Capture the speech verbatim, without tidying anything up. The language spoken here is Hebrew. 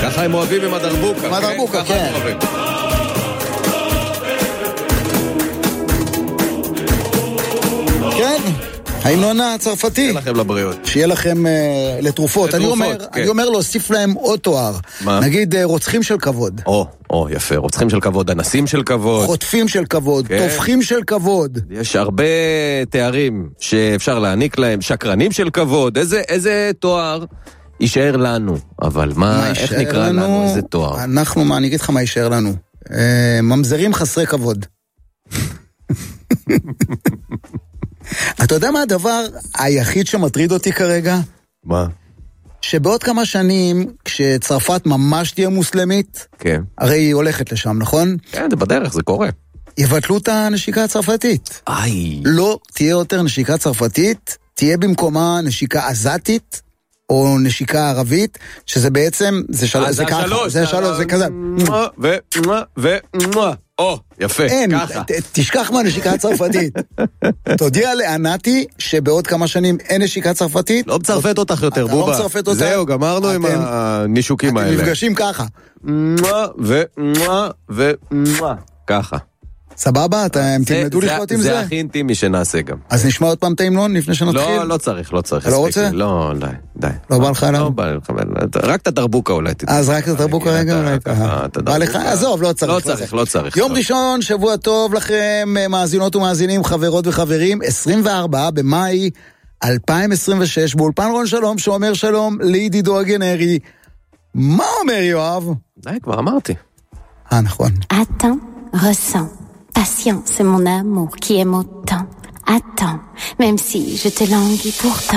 ככה הם אוהבים עם הדרבוקה. עם הדרבוקה, כן. כן, ההמנון הצרפתי. שיהיה לכם לבריאות. שיהיה לכם uh, לתרופות. לתרופות אני, אומר, כן. אני אומר להוסיף להם עוד תואר. מה? נגיד uh, רוצחים של כבוד. או, או, יפה. רוצחים של כבוד, אנסים של כבוד. חוטפים של כבוד, כן. תופחים של כבוד. יש הרבה תארים שאפשר להעניק להם. שקרנים של כבוד. איזה, איזה תואר יישאר לנו? אבל מה, מה איך נקרא לנו? לנו? איזה תואר? אנחנו, מה, אני אגיד לך מה יישאר לנו. Uh, ממזרים חסרי כבוד. אתה יודע מה הדבר היחיד שמטריד אותי כרגע? מה? שבעוד כמה שנים, כשצרפת ממש תהיה מוסלמית, כן. הרי היא הולכת לשם, נכון? כן, זה בדרך, זה קורה. יבטלו את הנשיקה הצרפתית. איי. לא תהיה יותר נשיקה צרפתית, תהיה במקומה נשיקה עזתית, או נשיקה ערבית, שזה בעצם, זה של... זה ככה, זה שלוש, זה כזה. ו... ו... או, יפה, ככה. אין, תשכח מהנשיקה הצרפתית. תודיע לענתי שבעוד כמה שנים אין נשיקה צרפתית. לא מצרפת אותך יותר, בובה. לא מצרפת אותך. זהו, גמרנו עם הנישוקים האלה. אתם נפגשים ככה. ו... ו... ככה. סבבה? אתם תלמדו לחיות עם זה? זה הכי אינטימי שנעשה גם. אז נשמע עוד פעם את ההמנון לפני שנתחיל? לא, לא צריך, לא צריך. אתה לא רוצה? לא, די, די. לא בא לך עליו? לא בא לך, רק את הדרבוקה אולי. אז רק את הדרבוקה רגע? בא לך? עזוב, לא צריך. לא צריך, לא צריך. יום ראשון, שבוע טוב לכם, מאזינות ומאזינים, חברות וחברים, עשרים וארבעה במאי אלפיים עשרים ושש, באולפן רון שלום, שאומר שלום לידידו הגנרי. מה אומר יואב? די, כבר אמרתי. אה, נכון. Attends, ressens. Patience, c'est mon amour qui aime autant. Attends, même si je te languis pourtant.